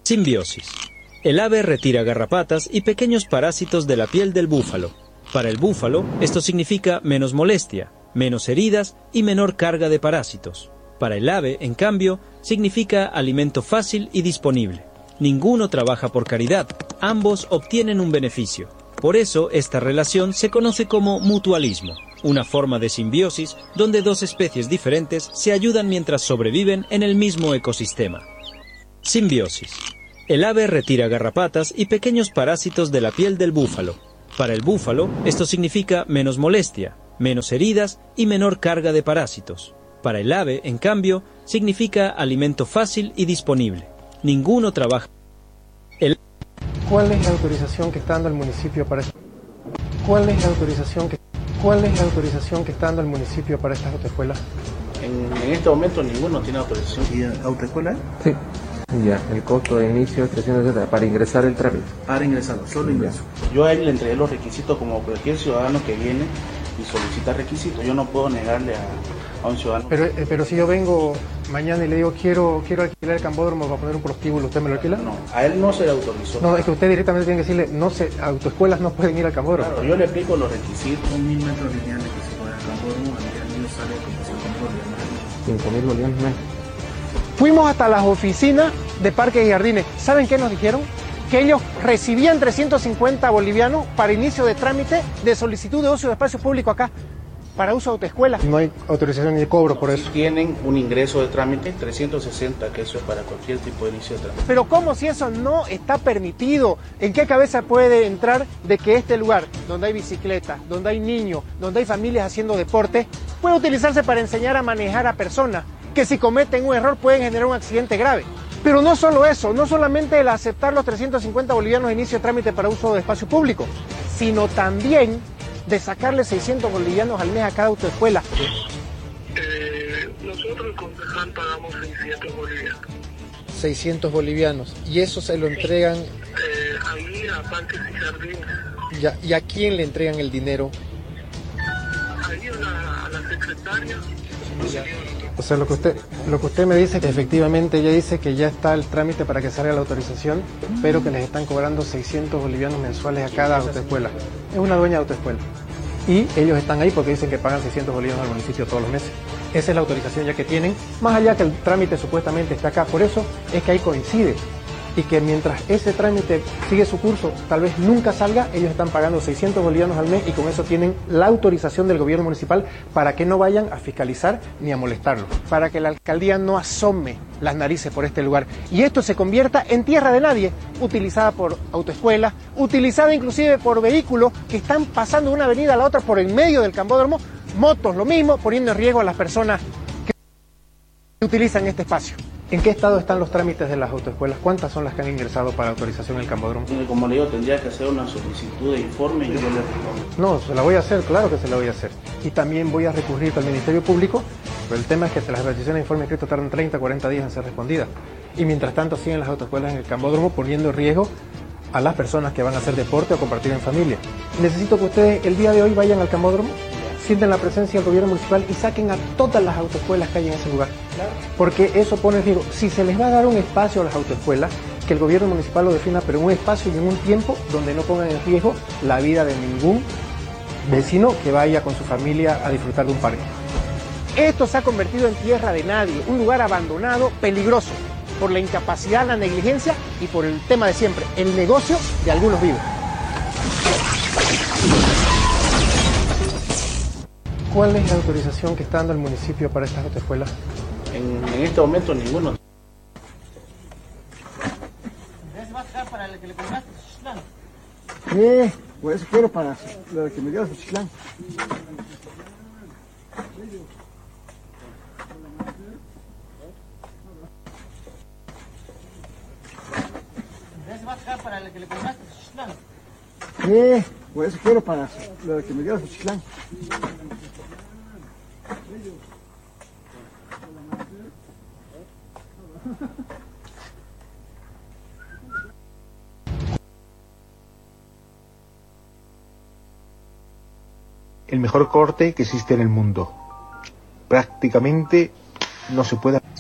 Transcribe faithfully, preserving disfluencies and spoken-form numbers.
Simbiosis. El ave retira garrapatas y pequeños parásitos de la piel del búfalo. Para el búfalo, esto significa menos molestia, menos heridas y menor carga de parásitos. Para el ave, en cambio, significa alimento fácil y disponible. Ninguno trabaja por caridad, ambos obtienen un beneficio. Por eso, esta relación se conoce como mutualismo, una forma de simbiosis donde dos especies diferentes se ayudan mientras sobreviven en el mismo ecosistema. Simbiosis. El ave retira garrapatas y pequeños parásitos de la piel del búfalo. Para el búfalo, esto significa menos molestia, menos heridas y menor carga de parásitos. Para el ave, en cambio, significa alimento fácil y disponible. Ninguno trabaja. El... ¿Cuál es la autorización que está dando el municipio para esto? ¿Cuál es la autorización que ¿Cuál es la autorización que está dando el municipio para estas autoescuelas? En, en este momento ninguno tiene autorización. ¿Y autoescuela? Sí. Ya, el costo de inicio es trescientos setenta para ingresar el trámite. Para ingresar, solo ingreso. Yo a él le entregué los requisitos como cualquier ciudadano que viene y solicita requisitos. Yo no puedo negarle a, a un ciudadano. Pero, eh, pero si yo vengo mañana y le digo quiero quiero alquilar el Cambódromo para poner un prostíbulo, ¿usted me lo alquila? No, a él no se le autorizó. No, es que usted directamente tiene que decirle, no se, autoescuelas no pueden ir al Cambódromo. Claro, yo le explico los requisitos. Son mil metros lineales que se puede al Cambódromo, al niño sale como cinco mil bolivianos. cinco mil bolivianos menos. Fuimos hasta las oficinas de Parques y Jardines. ¿Saben qué nos dijeron? Que ellos recibían trescientos cincuenta bolivianos para inicio de trámite de solicitud de uso de espacio público acá, para uso de autoescuela. No hay autorización ni cobro por eso. Tienen un ingreso de trámite, trescientos sesenta, que eso es para cualquier tipo de inicio de trámite. Pero ¿cómo si eso no está permitido? ¿En qué cabeza puede entrar de que este lugar, donde hay bicicleta, donde hay niños, donde hay familias haciendo deporte, puede utilizarse para enseñar a manejar a personas que si cometen un error pueden generar un accidente grave? Pero no solo eso, no solamente el aceptar los trescientos cincuenta bolivianos de inicio de trámite para uso de espacio público, sino también de sacarle seiscientos bolivianos al mes a cada autoescuela. Eh, nosotros el concejal pagamos seiscientos bolivianos. seiscientos bolivianos. ¿Y eso se lo entregan? Eh, ahí a Parques y Jardines. Ya, ¿y a quién le entregan el dinero? Ahí a la, a la secretaria. Ya. O sea, lo que usted lo que usted me dice, que efectivamente ella dice que ya está el trámite para que salga la autorización, pero que les están cobrando seiscientos bolivianos mensuales a cada autoescuela. Es una dueña de autoescuela. Y ellos están ahí porque dicen que pagan seiscientos bolivianos al municipio todos los meses. Esa es la autorización ya que tienen, más allá que el trámite supuestamente está acá. Por eso es que ahí coincide. Y que mientras ese trámite sigue su curso, tal vez nunca salga, ellos están pagando seiscientos bolivianos al mes y con eso tienen la autorización del gobierno municipal para que no vayan a fiscalizar ni a molestarlo, para que la alcaldía no asome las narices por este lugar y esto se convierta en tierra de nadie, utilizada por autoescuelas, utilizada inclusive por vehículos que están pasando de una avenida a la otra por el medio del Cambódromo, motos lo mismo, poniendo en riesgo a las personas que utilizan este espacio. ¿En qué estado están los trámites de las autoescuelas? ¿Cuántas son las que han ingresado para autorización en el Cambódromo? Como le digo, tendría que hacer una solicitud de informe y yo le respondo. No, se la voy a hacer, claro que se la voy a hacer. Y también voy a recurrir al Ministerio Público, pero el tema es que las peticiones de informe escrito tardan treinta, cuarenta días en ser respondidas. Y mientras tanto siguen las autoescuelas en el Cambódromo poniendo en riesgo a las personas que van a hacer deporte o compartir en familia. Necesito que ustedes el día de hoy vayan al Cambódromo, sienten la presencia del gobierno municipal y saquen a todas las autoescuelas que hay en ese lugar. Claro. Porque eso pone en riesgo. Si se les va a dar un espacio a las autoescuelas, que el gobierno municipal lo defina, pero en un espacio y en un tiempo donde no pongan en riesgo la vida de ningún vecino que vaya con su familia a disfrutar de un parque. Esto se ha convertido en tierra de nadie, un lugar abandonado, peligroso, por la incapacidad, la negligencia y por el tema de siempre, el negocio de algunos vivos. ¿Cuál es la autorización que está dando el municipio para estas autoescuelas? En, en este momento ninguno. ¿Se va a dejar para el que le compraste su chiclán? Sí, por eso quiero para lo que me dio su chiclán. ¿Se va a dejar para el que le compraste su chiclán? Sí, por eso quiero para lo que me dio su chiclán. El mejor corte que existe en el mundo. Prácticamente no se puede...